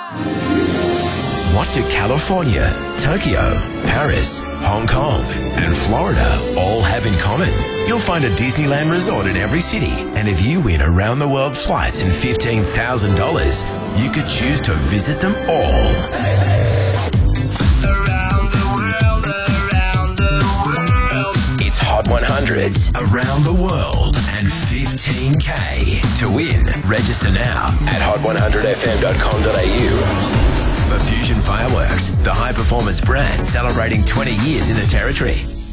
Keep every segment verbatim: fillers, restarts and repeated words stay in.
What do California, Tokyo, Paris, Hong Kong and Florida all have in common? You'll find a Disneyland resort in every city, and if you win around-the-world flights and fifteen thousand dollars, you could choose to visit them all. Around the world, around the world. It's Hot one hundreds around the world and fifteen K. To win, register now at hot one hundred f m dot com dot a u. For Fusion Fireworks, the high-performance brand celebrating twenty years in the territory.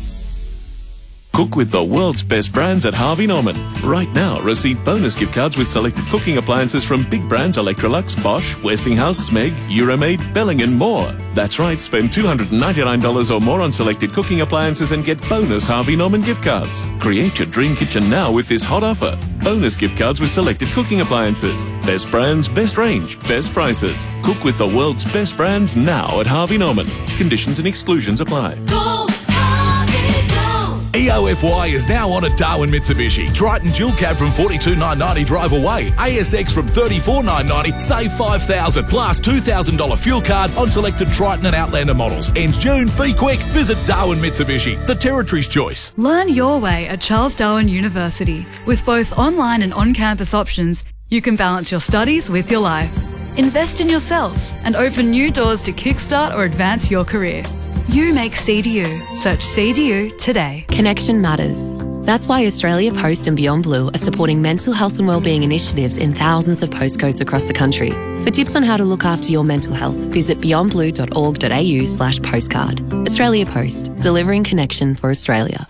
Cook with the world's best brands at Harvey Norman. Right now, receive bonus gift cards with selected cooking appliances from big brands Electrolux, Bosch, Westinghouse, Smeg, Euromaid, Belling and more. That's right, spend two hundred ninety-nine dollars or more on selected cooking appliances and get bonus Harvey Norman gift cards. Create your dream kitchen now with this hot offer. Bonus gift cards with selected cooking appliances. Best brands, best range, best prices. Cook with the world's best brands now at Harvey Norman. Conditions and exclusions apply. Go, Harvey, go! E O F Y is now on at Darwin Mitsubishi. Triton dual cab from forty-two thousand nine hundred ninety drive away. A S X from thirty-four thousand nine hundred ninety, save five thousand dollars plus two thousand dollars fuel card on selected Triton and Outlander models. Ends June. Be quick. Visit Darwin Mitsubishi, the Territory's choice. Learn your way at Charles Darwin University. With both online and on-campus options, you can balance your studies with your life. Invest in yourself and open new doors to kickstart or advance your career. You make C D U. Search C D U today. Connection matters. That's why Australia Post and Beyond Blue are supporting mental health and wellbeing initiatives in thousands of postcodes across the country. For tips on how to look after your mental health, visit beyond blue dot org dot a u slash postcard. Australia Post, delivering connection for Australia.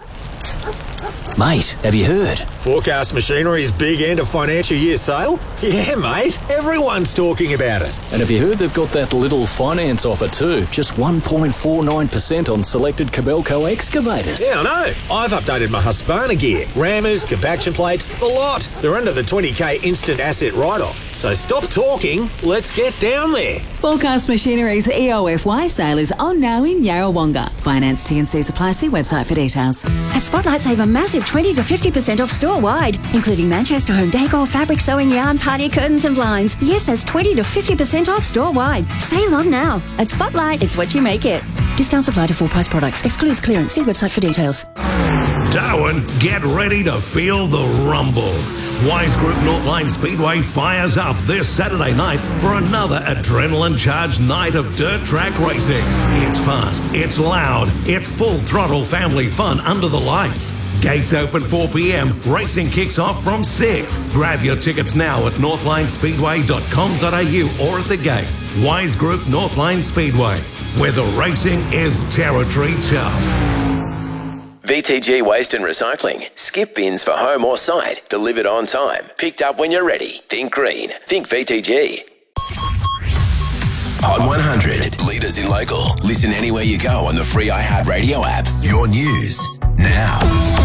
Mate, have you heard? Forecast Machinery's big end of financial year sale? Yeah, mate. Everyone's talking about it. And have you heard they've got that little finance offer too? Just one point four nine percent on selected Kobelco excavators. Yeah, I know. I've updated my Husqvarna gear. Rammers, compaction plates, the lot. They're under the twenty K instant asset write-off. So stop talking. Let's get down there. Forecast Machinery's E O F Y sale is on now in Yarrawonga. Finance T and C's apply. See website for details. At Spotlight, save a massive twenty to fifty percent off store-wide, including Manchester home decor, fabric, sewing yarn, party curtains and blinds. Yes, that's twenty to fifty percent off store-wide. Sale on now. At Spotlight, it's what you make it. Discounts apply to full-price products. Excludes clearance. See website for details. Darwin, get ready to feel the rumble. Wise Group Northline Speedway fires up this Saturday night for another adrenaline-charged night of dirt track racing. It's fast, it's loud, it's full throttle family fun under the lights. Gates open four p m, racing kicks off from six. Grab your tickets now at northline speedway dot com dot a u or at the gate. Wise Group Northline Speedway, where the racing is territory tough. V T G Waste and Recycling. Skip bins for home or site. Delivered on time. Picked up when you're ready. Think green. Think V T G. Hot one hundred. Leaders in local. Listen anywhere you go on the free iHeartRadio app. Your news now.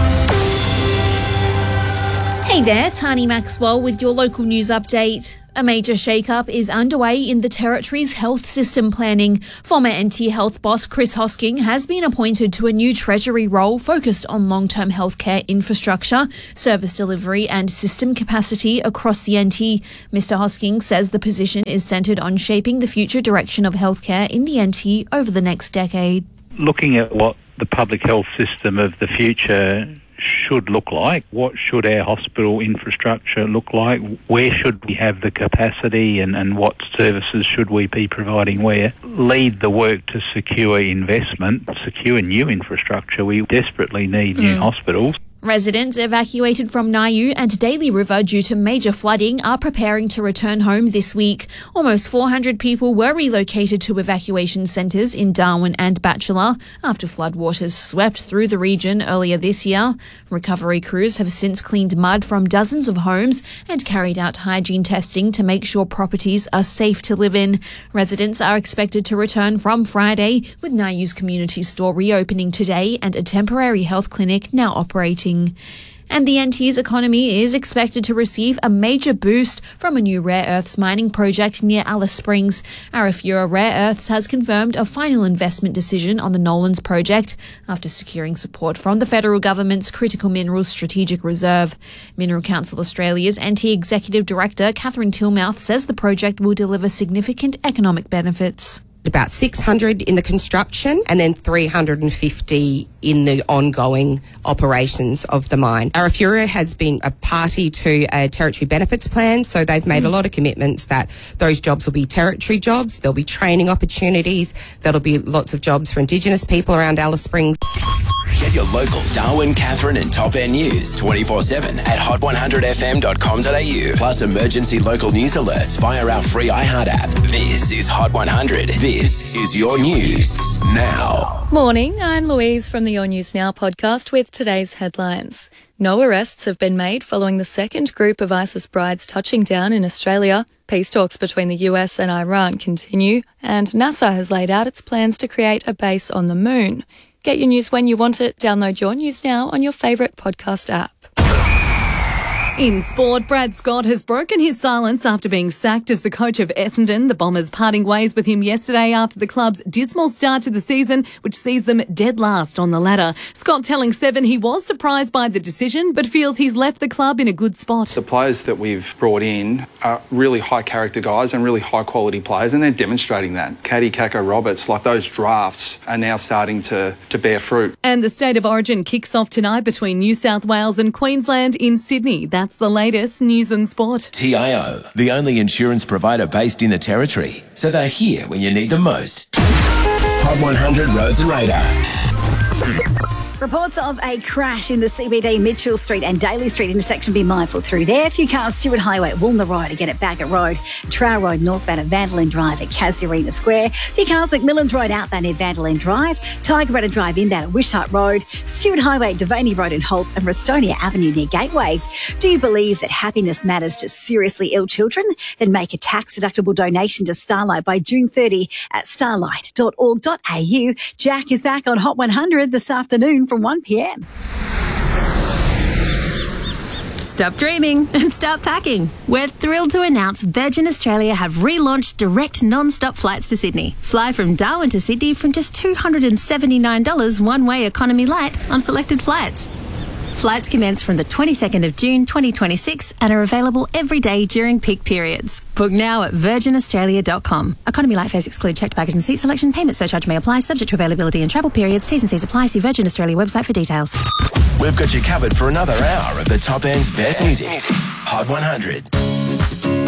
Hey there, Tani Maxwell with your local news update. A major shake-up is underway in the Territory's health system planning. Former N T Health boss Chris Hosking has been appointed to a new Treasury role focused on long-term healthcare infrastructure, service delivery and system capacity across the N T. Mister Hosking says the position is centred on shaping the future direction of healthcare in the N T over the next decade. Looking at what the public health system of the future should look like. What should our hospital infrastructure look like? Where should we have the capacity and, and what services should we be providing where? Lead the work to secure investment, secure new infrastructure. We desperately need mm. new hospitals. Residents evacuated from Niu and Daly River due to major flooding are preparing to return home this week. Almost four hundred people were relocated to evacuation centres in Darwin and Batchelor after floodwaters swept through the region earlier this year. Recovery crews have since cleaned mud from dozens of homes and carried out hygiene testing to make sure properties are safe to live in. Residents are expected to return from Friday, with Niu's community store reopening today and a temporary health clinic now operating. And the N T's economy is expected to receive a major boost from a new rare earths mining project near Alice Springs. Arafura Rare Earths has confirmed a final investment decision on the Nolans project after securing support from the federal government's Critical Minerals Strategic Reserve. Mineral Council Australia's N T Executive Director Catherine Tillmouth says the project will deliver significant economic benefits. About six hundred in the construction and then three hundred fifty in the ongoing operations of the mine. Arafura has been a party to a territory benefits plan, so they've made mm. a lot of commitments that those jobs will be territory jobs, there'll be training opportunities, there'll be lots of jobs for Indigenous people around Alice Springs. Get your local Darwin, Catherine and Top End news twenty-four seven at hot one hundred f m dot com dot a u. Plus emergency local news alerts via our free iHeart app. This is Hot one hundred. This is your news now. Morning, I'm Louise from the Your News Now podcast with today's headlines. No arrests have been made following the second group of ISIS brides touching down in Australia. Peace talks between the U S and Iran continue, and NASA has laid out its plans to create a base on the moon. Get your news when you want it. Download Your News Now on your favourite podcast app. In sport, Brad Scott has broken his silence after being sacked as the coach of Essendon. The Bombers parting ways with him yesterday after the club's dismal start to the season, which sees them dead last on the ladder. Scott telling Seven he was surprised by the decision, but feels he's left the club in a good spot. The players that we've brought in are really high character guys and really high quality players, and they're demonstrating that. Caddy, Kako, Roberts, like those drafts are now starting to, to bear fruit. And the State of Origin kicks off tonight between New South Wales and Queensland in Sydney. That's the latest news and sport. T I O, the only insurance provider based in the Territory, so they're here when you need them most. Hot one hundred Roads and Radar. Reports of a crash in the C B D Mitchell Street and Daly Street intersection. Be mindful through there. A few cars, Stewart Highway at Woolner Road, again at Baggett Road, Trow Road northbound at Vandalin Drive at Casuarina Square. A few cars, McMillan's Road outbound near Vandalin Drive, Tiger Road Drive inbound at Wishart Road, Stewart Highway, Devaney Road in Holtz and Restonia Avenue near Gateway. Do you believe that happiness matters to seriously ill children? Then make a tax-deductible donation to Starlight by June thirtieth at starlight dot org dot a u. Jack is back on Hot one hundred this afternoon from one p m. Stop dreaming and start packing. We're thrilled to announce Virgin Australia have relaunched direct non-stop flights to Sydney. Fly from Darwin to Sydney from just two hundred seventy-nine dollars one-way economy light on selected flights. Flights commence from the twenty-second of June twenty twenty-six and are available every day during peak periods. Book now at virgin australia dot com. Economy light fares exclude checked baggage and seat selection. Payment surcharge may apply, subject to availability and travel periods. T's and C's apply. See Virgin Australia website for details. We've got you covered for another hour of the Top End's best music. Hot one hundred.